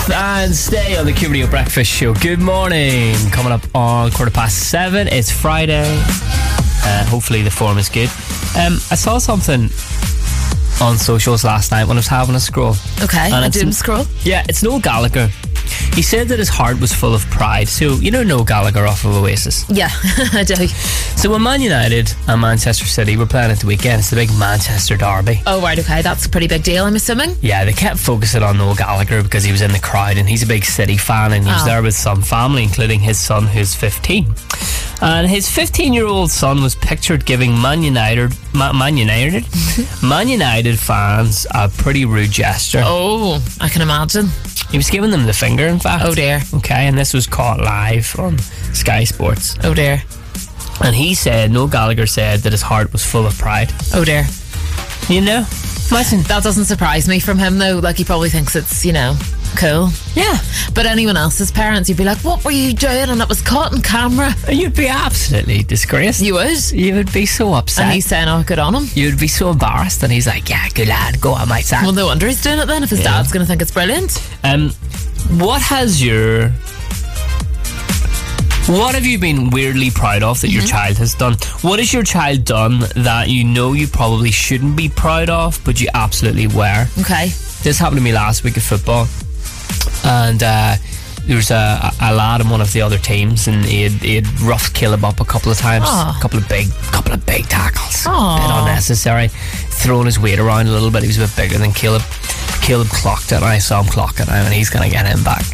and stay on the Q Radio Breakfast Show. Good morning. Coming up on 7:15. It's Friday. Hopefully the form is good. I saw something on socials last night when I was having a scroll. Okay, and a doom scroll. Yeah, it's Noel Gallagher. He said that his heart was full of pride. So, you know Noel Gallagher off of Oasis? Yeah, I do. So when Man United and Manchester City were playing at the weekend, it's the big Manchester derby. Oh, right, okay. That's a pretty big deal, I'm assuming. Yeah, they kept focusing on Noel Gallagher because he was in the crowd and he's a big City fan, and he was there with some family, including his son, who's 15. And his 15-year-old son was pictured giving Man United fans a pretty rude gesture. Oh, I can imagine. He was giving them the finger, in fact. Oh dear. Okay, and this was caught live on Sky Sports. Oh dear. And Noel Gallagher said that his heart was full of pride. Oh dear. You know? Imagine. That doesn't surprise me from him, though. Like, he probably thinks it's, cool. Yeah. But anyone else's parents, you'd be like, what were you doing? And it was caught on camera. You'd be absolutely disgraced. You would. You would be so upset. And he's saying, oh, good on him. You'd be so embarrassed. And he's like, yeah, good lad, go on, my son. Well, no wonder he's doing it then, if his dad's going to think it's brilliant. What have you been weirdly proud of that your child has done? What has your child done that you know you probably shouldn't be proud of, but you absolutely were? Okay. This happened to me last week at football, and there was a lad in one of the other teams, and he had roughed Caleb up a couple of times. A couple of big tackles. A bit unnecessary. Throwing his weight around a little bit. He was a bit bigger than Caleb. Caleb clocked it, and I saw him clock it now, and he's going to get him back.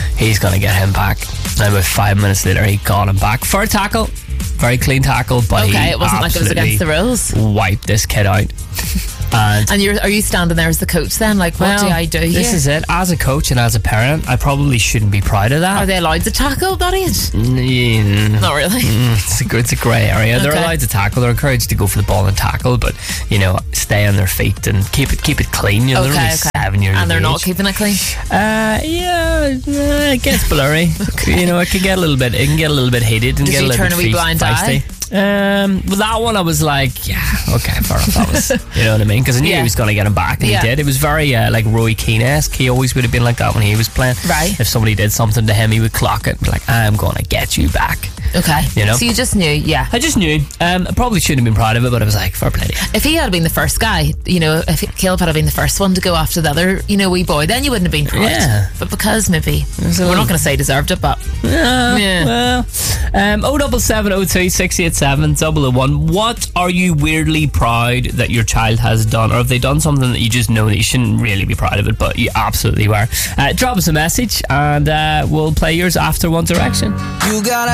And about 5 minutes later, he got him back for a tackle. Very clean tackle, but it wasn't like it was against the rules. Wiped this kid out. And are you standing there as the coach then? Like, what do I do here? This is it. As a coach and as a parent, I probably shouldn't be proud of that. Are they allowed to tackle that age? Not really. It's a grey area. Okay. They're allowed to tackle. They're encouraged to go for the ball and tackle, but stay on their feet and keep it clean. They're only 7 years old. And they're not keeping it clean. It gets blurry. It can get a little bit. It can get a little bit heated and Did get a you little turn bit a wee blind feisty. eye? With that one I was like, yeah, okay, fair enough. That was, you know what I mean? Because I knew he was going to get him back, and he did. It was very like Roy Keane-esque. He always would have been like that when he was playing. Right. If somebody did something to him, he would clock it and be like, I'm going to get you back. Okay. So you just knew. I just knew. I probably shouldn't have been proud of it, but I was like, fair play. If he had been the first guy, if Caleb had been the first one to go after the other, wee boy, then you wouldn't have been proud. Yeah. But because maybe we're not going to say deserved it, but well, 07702 687 001. What are you weirdly proud that your child has done, or have they done something that you just know that you shouldn't really be proud of it, but you absolutely were? Drop us a message, and we'll play yours after One Direction. You got